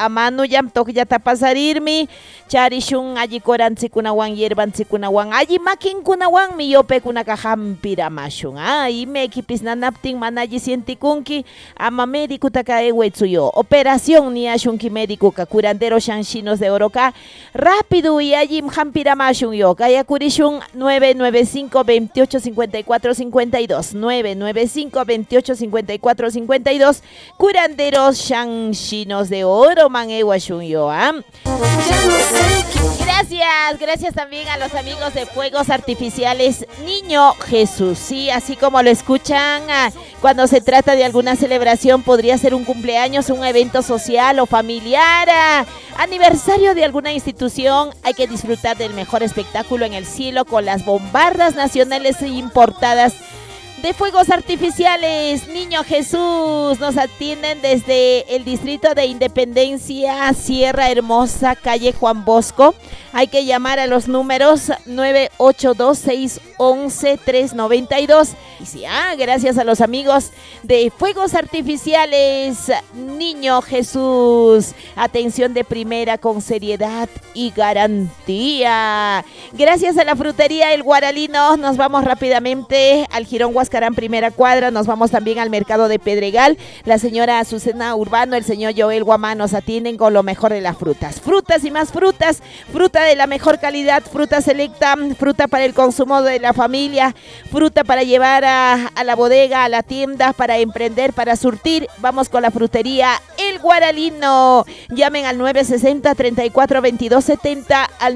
amanu yam tokyata pasarirmi charishun alli korantzikunawan hierbantzikunawan alli makinkunawan miyopekunaka hampiramashun imekipis nanaptin mana alli sientikunki ama médicutaka ewetsuyo operación niyashunki médicuka curandero Shanchinos de Oroca rápido y allí hampiramashun yo kayakurishun 995 28 54 52 995 28 54 52 curanderos Shanchinos de Oro man ewashun yo Gracias también a los amigos de Fuegos Artificiales Niño Jesús, sí, así como lo escuchan, cuando se trata de alguna celebración, podría ser un cumpleaños, un evento social o familiar, aniversario de alguna institución, hay que disfrutar del mejor espectáculo en el cielo con las bombardas nacionales e importadas de Fuegos Artificiales Niño Jesús. Nos atienden desde el distrito de Independencia, Sierra Hermosa, calle Juan Bosco. Hay que llamar a los números 982-611-392. Y sí, gracias a los amigos de Fuegos Artificiales Niño Jesús. Atención de primera con seriedad y garantía. Gracias a la frutería El Guaralino. Nos vamos rápidamente al Jirón Huascarán, primera cuadra. Nos vamos también al mercado de Pedregal. La señora Azucena Urbano, el señor Joel Guamán nos atienden con lo mejor de las frutas. Frutas y más frutas. Fruta de la mejor calidad, fruta selecta, fruta para el consumo de la familia, fruta para llevar a la bodega, a la tienda, para emprender, para surtir. Vamos con la frutería El Guaralino. Llamen al 960-34-2270, al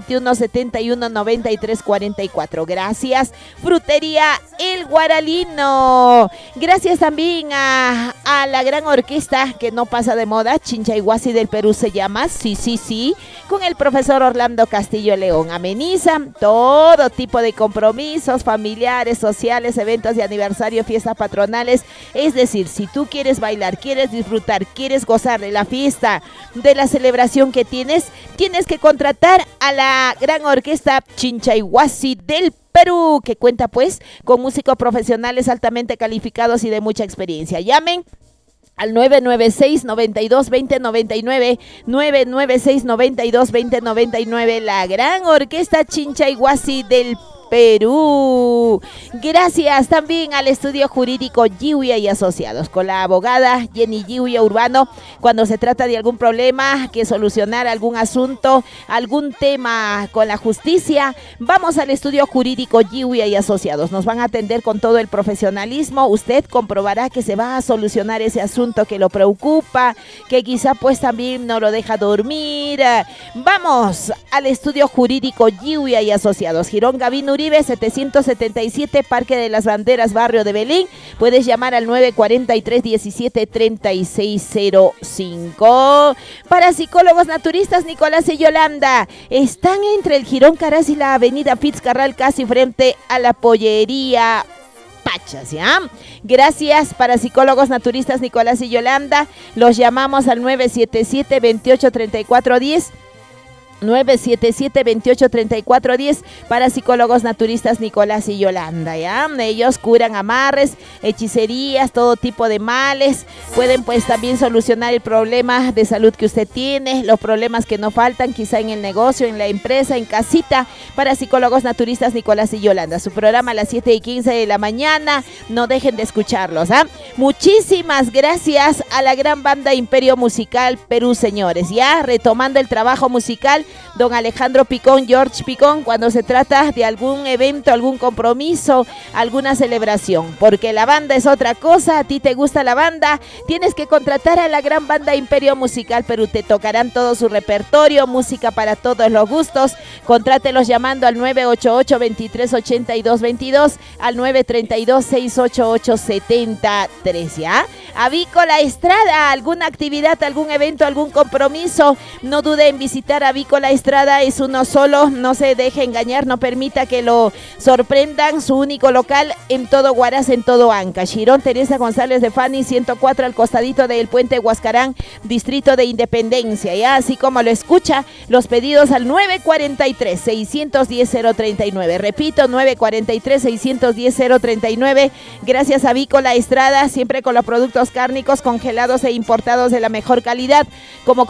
921-71-93-44. Gracias, frutería El Guaralino. Gracias también a la gran orquesta que no pasa de moda, Chinchayhuasi del Perú se llama, sí, con el profesor Orlando Castillo León. Amenizan todo tipo de compromisos familiares, sociales, eventos de aniversario, fiestas patronales. Es decir, si tú quieres bailar, quieres disfrutar, quieres gozar de la fiesta, de la celebración que tienes que contratar a la gran orquesta Chinchayhuasi del Perú, que cuenta pues con músicos profesionales altamente calificados y de mucha experiencia. Llamen al 996-92-2099, 996-92-2099, la gran orquesta Chinchayhuasi del Perú. Gracias también al estudio jurídico Giuya y Asociados, con la abogada Jenny Giuya Urbano. Cuando se trata de algún problema, que solucionar algún asunto, algún tema con la justicia, vamos al estudio jurídico Giuya y Asociados. Nos van a atender con todo el profesionalismo. Usted comprobará que se va a solucionar ese asunto que lo preocupa, que quizá pues también no lo deja dormir. Vamos al estudio jurídico Giuya y Asociados, Girón Gavino Uribe 777, Parque de las Banderas, barrio de Belén. Puedes llamar al 943-17-3605. Para psicólogos naturistas Nicolás y Yolanda, están entre el Jirón Caraz y la avenida Fitzcarral, casi frente a la pollería Pachas, ¿ya? Gracias. Para psicólogos naturistas Nicolás y Yolanda, los llamamos al 977-283410. 977-283410 para psicólogos naturistas Nicolás y Yolanda, ¿ya? Ellos curan amarres, hechicerías, todo tipo de males. Pueden pues también solucionar el problema de salud que usted tiene, los problemas que no faltan quizá en el negocio, en la empresa, en casita. Para psicólogos naturistas Nicolás y Yolanda, su programa a las 7:15 de la mañana, no dejen de escucharlos, Muchísimas gracias a la gran banda Imperio Musical Perú, señores, ya retomando el trabajo musical. Don Alejandro Picón, George Picón, cuando se trata de algún evento, algún compromiso, alguna celebración, porque la banda es otra cosa. A ti te gusta la banda, tienes que contratar a la gran banda Imperio Musical Perú. Te tocarán todo su repertorio, música para todos los gustos. Contrátelos llamando al 988-238222, al 932-688-73, ¿ya? Avícola Estrada, alguna actividad, algún evento, algún compromiso, no dude en visitar Avícola Estrada. Es uno solo, no se deje engañar, no permita que lo sorprendan. Su único local en todo Huaraz, en todo Anca. Girón Teresa González de Fani 104, al costadito del puente Huascarán, distrito de Independencia, ¿ya? Así como lo escucha, los pedidos al 943-610-039. Repito, 943-610-039. Gracias a Avícola Estrada, siempre con los productos cárnicos congelados e importados de la mejor calidad, como